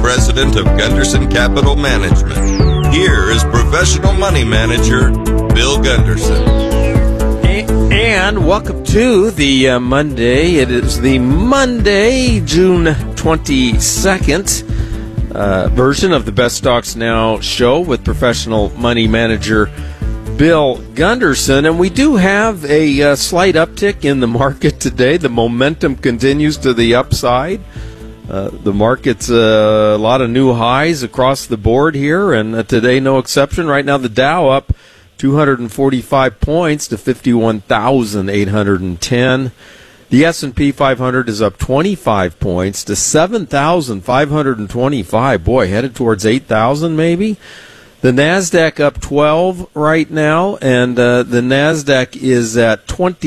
President of Gunderson Capital Management. Here is professional money manager, Bill Gunderson. And welcome to the Monday. It is the Monday, June 22nd version of the Best Stocks Now show with professional money manager Bill Gunderson. And we do have a slight uptick in the market today. The momentum continues to the upside. The market's a lot of new highs across the board here, and today no exception. Right now the Dow up 245 points to 51,810. The S&P 500 is up 25 points to 7,525. Boy, headed towards 8,000 maybe. The NASDAQ up 12 right now, and the NASDAQ is at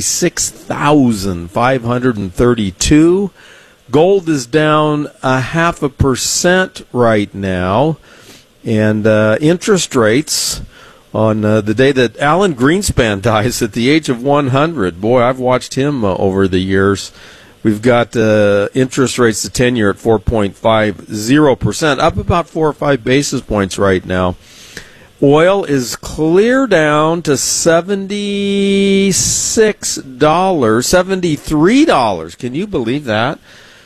26,532. Gold is down 0.5% right now, and interest rates on the day that Alan Greenspan dies at the age of 100. Boy, I've watched him over the years. We've got interest rates, the 10-year at 4.50%, up about 4 or 5 basis points right now. Oil is clear down to $73. Can you believe that?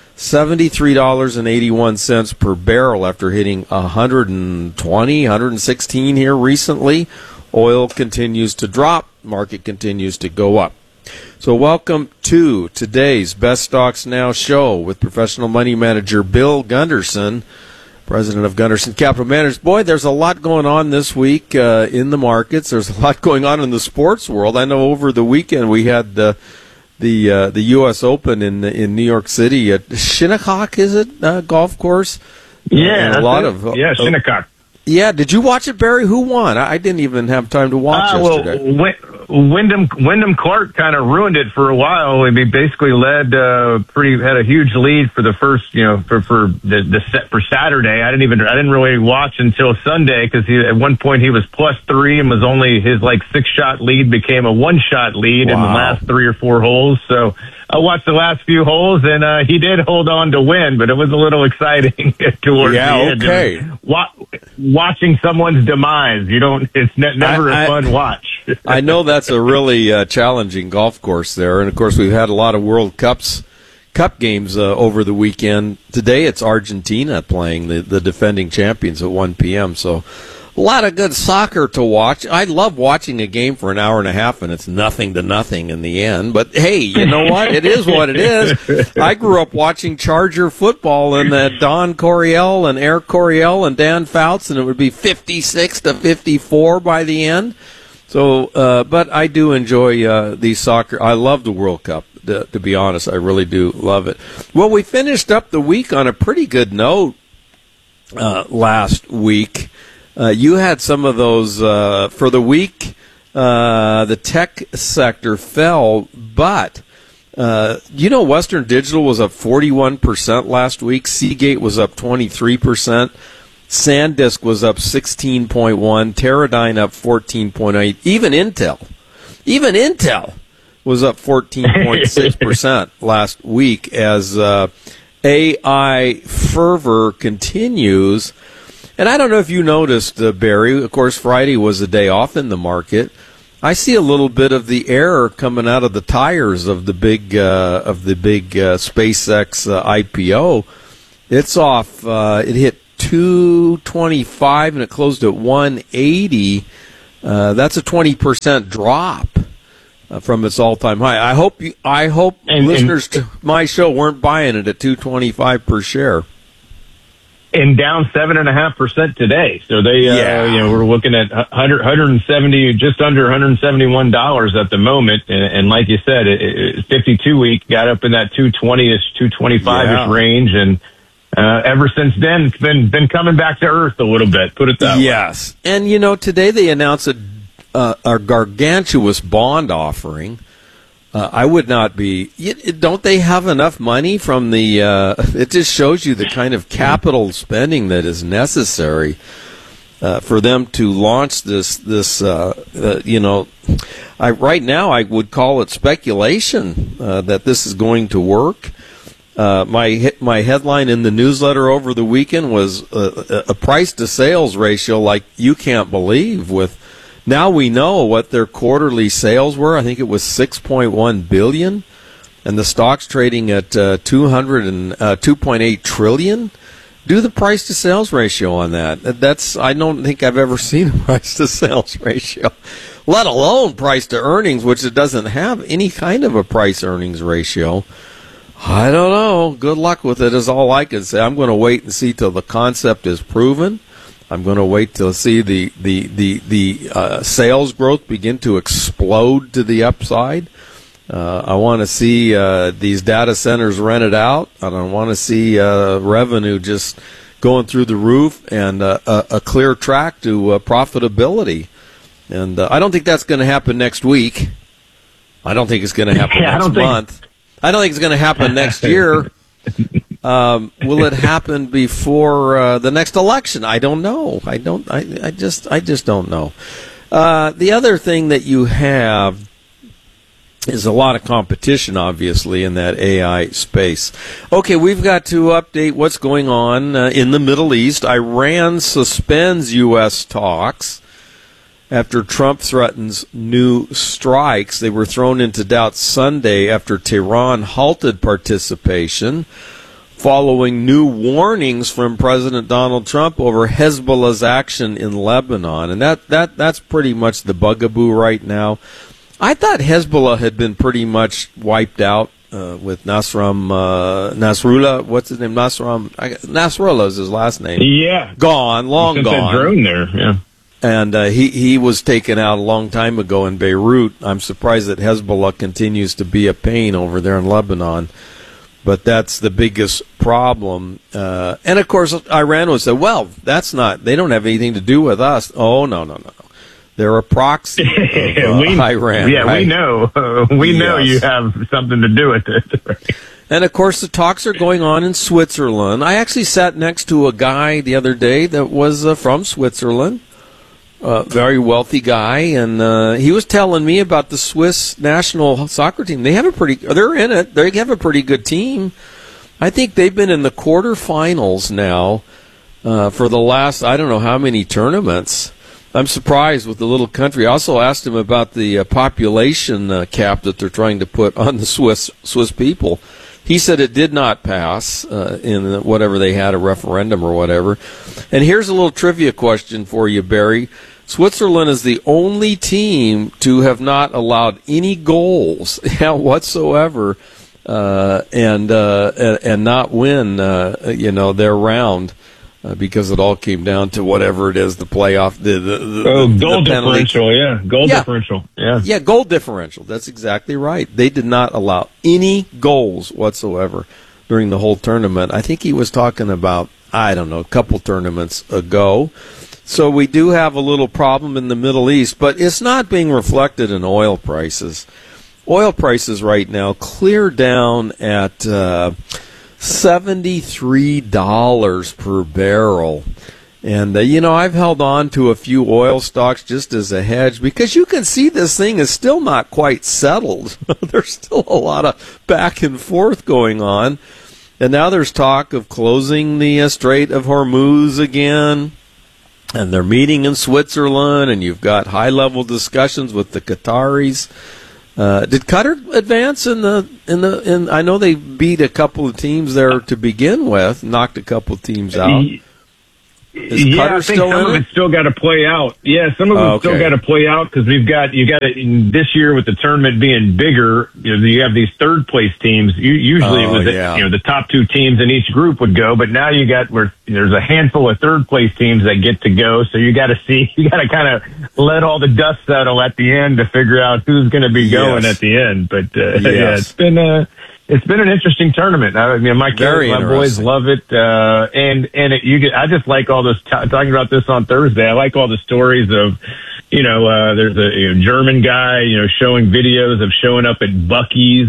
$73.81 per barrel after hitting 120, 116 here recently. Oil continues to drop. Market continues to go up. So welcome to today's Best Stocks Now show with professional money manager Bill Gunderson, president of Gunderson Capital Management. Boy, there's a lot going on this week in the markets. There's a lot going on in the sports world. I know over the weekend we had the U.S. Open in New York City at Shinnecock, is it, golf course? Yeah, Shinnecock. Yeah, did you watch it, Barry? Who won? I didn't even have time to watch yesterday. Wyndham Clark kind of ruined it for a while. He basically had a huge lead for the first, for Saturday. I didn't really watch until Sunday because at one point he was +3 and was only his 6-shot lead became a 1-shot lead in the last 3 or 4 holes. So I watched the last few holes and he did hold on to win, but it was a little exciting towards the end. Okay. Watching someone's demise, it's never a fun watch. I know that's a really challenging golf course there, and of course we've had a lot of World Cup games over the weekend. Today it's Argentina playing the defending champions at 1 p.m., so a lot of good soccer to watch. I love watching a game for an hour and a half, and it's 0-0 in the end. But, hey, you know what? It is what it is. I grew up watching Charger football and Don Coryell and Eric Coryell and Dan Fouts, and it would be 56-54 by the end. So, but I do enjoy these soccer. I love the World Cup, to be honest. I really do love it. Well, we finished up the week on a pretty good note last week. You had some of those for the week. The tech sector fell, but Western Digital was up 41% last week. Seagate was up 23%. SanDisk was up 16.1%. Teradyne up 14.8%. Even Intel was up 14.6% last week as AI fervor continues. And I don't know if you noticed, Barry, of course, Friday was a day off in the market. I see a little bit of the air coming out of the tires of the big SpaceX IPO. It's off. It hit 225 and it closed at 180. That's a 20% drop from its all-time high. I hope listeners to my show weren't buying it at 225 per share. And down 7.5% today. So we're looking at 170, just under $171 at the moment. And like you said, 52-week got up in that 220-ish, 225-ish range. And ever since then, it's been coming back to earth a little bit, put it that way. Yes. And, today they announced a gargantuous bond offering. I would not be. Don't they have enough money from the? It just shows you the kind of capital spending that is necessary for them to launch this. Right now I would call it speculation that this is going to work. My headline in the newsletter over the weekend was a price to sales ratio like you can't believe. With now we know what their quarterly sales were. I think it was $6.1 billion, and the stock's trading at 2.8 trillion. Do the price to sales ratio on that. That's I don't think I've ever seen a price to sales ratio, let alone price to earnings, which it doesn't have any kind of a price earnings ratio. I don't know. Good luck with it is all I can say. I'm going to wait and see till the concept is proven. I'm going to wait till see the sales growth begin to explode to the upside. I want to see these data centers rented out. I don't want to see revenue just going through the roof and a clear track to profitability. And I don't think that's going to happen next week. I don't think it's going to happen next month. I don't think it's going to happen next year. Will it happen before the next election? I don't know. I just don't know. The other thing that you have is a lot of competition, obviously, in that AI space. Okay, we've got to update what's going on in the Middle East. Iran suspends U.S. talks after Trump threatens new strikes. They were thrown into doubt Sunday after Tehran halted participation following new warnings from President Donald Trump over Hezbollah's action in Lebanon. And that's pretty much the bugaboo right now. I thought Hezbollah had been pretty much wiped out with Nasrallah. What's his name? Nasrallah is his last name. Yeah. Gone, long gone. That drone there, yeah. And he was taken out a long time ago in Beirut. I'm surprised that Hezbollah continues to be a pain over there in Lebanon. But that's the biggest problem. And, of course, Iran would say, well, they don't have anything to do with us. Oh, no. They're a proxy of Iran. Yeah, right? we know. We know you have something to do with it. And, of course, the talks are going on in Switzerland. I actually sat next to a guy the other day that was from Switzerland. Very wealthy guy, and he was telling me about the Swiss national soccer team. They're in it. They have a pretty good team. I think they've been in the quarterfinals now for the last, I don't know how many tournaments. I'm surprised with the little country. I also asked him about the population cap that they're trying to put on the Swiss people. He said it did not pass in whatever they had, a referendum or whatever. And here's a little trivia question for you, Barry. Switzerland is the only team to have not allowed any goals whatsoever and not win their round because it all came down to whatever it is, the playoff, goal differential, differential. Yeah, goal differential. That's exactly right. They did not allow any goals whatsoever during the whole tournament. I think he was talking about, I don't know, a couple tournaments ago. So we do have a little problem in the Middle East, but it's not being reflected in oil prices. Oil prices right now clear down at $73 per barrel. And, I've held on to a few oil stocks just as a hedge because you can see this thing is still not quite settled. There's still a lot of back and forth going on. And now there's talk of closing the Strait of Hormuz again. And they're meeting in Switzerland, and you've got high-level discussions with the Qataris. Did Qatar advance in I know they beat a couple of teams there to begin with, knocked a couple of teams out. Is Qatar I think some of it's still got to play out. Yeah, some of it's still got to play out because you got it this year with the tournament being bigger. You have these third place teams. Usually it was the top two teams in each group would go, but now there's a handful of third place teams that get to go. So you got to kind of let all the dust settle at the end to figure out who's going to be going at the end. But it's been an interesting tournament. I mean, my boys love it, I just like all this. Talking about this on Thursday, I like all the stories of, there's a German guy, showing videos of showing up at Buc-ee's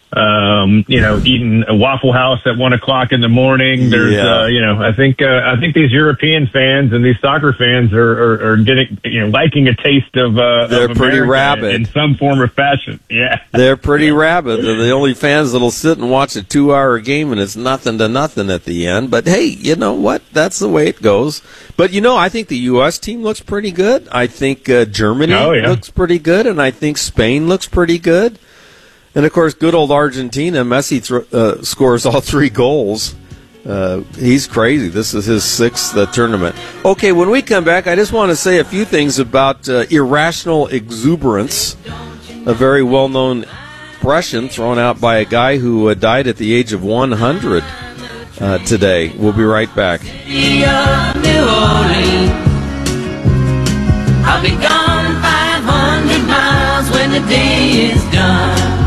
eating a Waffle House at 1 o'clock in the morning. There's, I think these European fans and these soccer fans are getting, liking a taste of, they're of pretty America rabid in some form or fashion. Yeah. They're pretty rabid. They're the only fans that'll sit and watch a 2-hour game and it's nothing to nothing at the end. But hey, you know what? That's the way it goes. But I think the U.S. team looks pretty good. I think Germany looks pretty good, and I think Spain looks pretty good. And, of course, good old Argentina, Messi scores all 3 goals. He's crazy. This is his 6th tournament. Okay, when we come back, I just want to say a few things about irrational exuberance, a very well-known expression thrown out by a guy who died at the age of 100 today. We'll be right back. New Orleans. I'll be gone 500 miles when the day is done.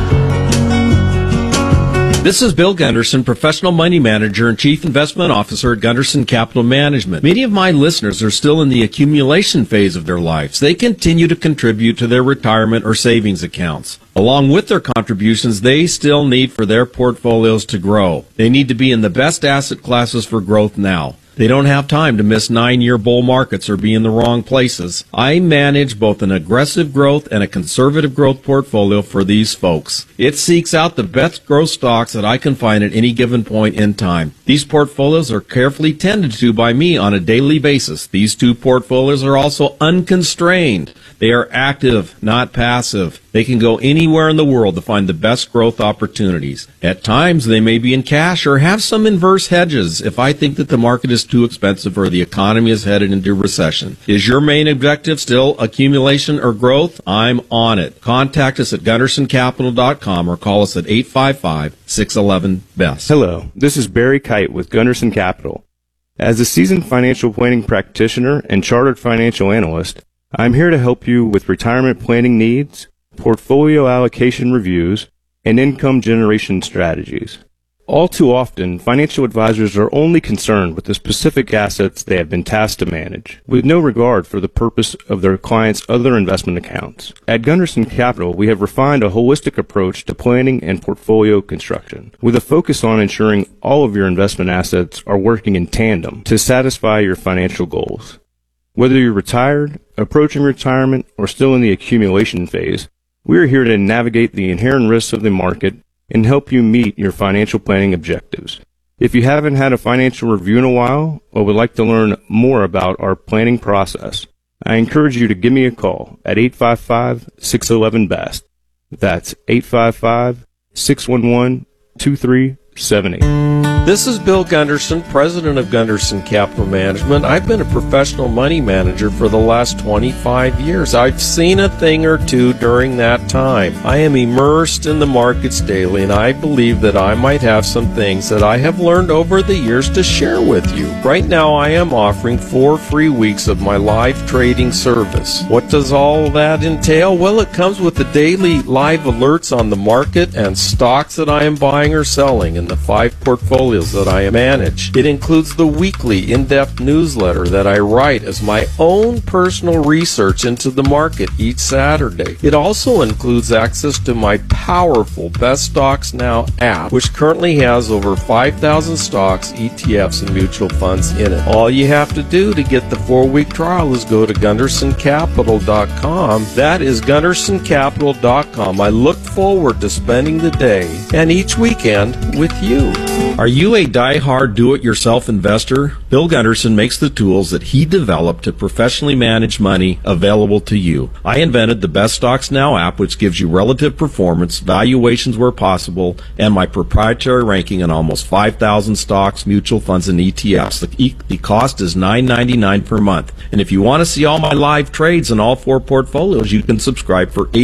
This is Bill Gunderson, professional money manager and chief investment officer at Gunderson Capital Management. Many of my listeners are still in the accumulation phase of their lives. They continue to contribute to their retirement or savings accounts. Along with their contributions, they still need for their portfolios to grow. They need to be in the best asset classes for growth now. They don't have time to miss 9-year bull markets or be in the wrong places. I manage both an aggressive growth and a conservative growth portfolio for these folks. It seeks out the best growth stocks that I can find at any given point in time. These portfolios are carefully tended to by me on a daily basis. These 2 portfolios are also unconstrained. They are active, not passive. They can go anywhere in the world to find the best growth opportunities. At times, they may be in cash or have some inverse hedges if I think that the market is too expensive or the economy is headed into recession. Is your main objective still accumulation or growth? I'm on it. Contact us at GundersonCapital.com or call us at 855-611-BEST. Hello, this is Barry Kite with Gunderson Capital. As a seasoned financial planning practitioner and chartered financial analyst, I'm here to help you with retirement planning needs, portfolio allocation reviews, and income generation strategies. All too often, financial advisors are only concerned with the specific assets they have been tasked to manage, with no regard for the purpose of their clients' other investment accounts. At Gunderson Capital, we have refined a holistic approach to planning and portfolio construction, with a focus on ensuring all of your investment assets are working in tandem to satisfy your financial goals. Whether you're retired, approaching retirement, or still in the accumulation phase, we are here to navigate the inherent risks of the market and help you meet your financial planning objectives. If you haven't had a financial review in a while or would like to learn more about our planning process, I encourage you to give me a call at 855-611-BEST. That's 855-611-2378. This is Bill Gunderson, president of Gunderson Capital Management. I've been a professional money manager for the last 25 years. I've seen a thing or two during that time. I am immersed in the markets daily, and I believe that I might have some things that I have learned over the years to share with you. Right now, I am offering 4 free weeks of my live trading service. What does all that entail? Well, it comes with the daily live alerts on the market and stocks that I am buying or selling in the 5 portfolios that I manage. It includes the weekly in-depth newsletter that I write as my own personal research into the market each Saturday. It also includes access to my powerful Best Stocks Now app, which currently has over 5,000 stocks, ETFs, and mutual funds in it. All you have to do to get the 4-week trial is go to GundersonCapital.com. That is GundersonCapital.com. I look forward to spending the day and each weekend with you. Are you a die-hard do-it-yourself investor? Bill Gunderson makes the tools that he developed to professionally manage money available to you. I invented the Best Stocks Now app, which gives you relative performance, valuations where possible, and my proprietary ranking on almost 5,000 stocks, mutual funds, and ETFs. The cost is $9.99 per month. And if you want to see all my live trades in all 4 portfolios, you can subscribe for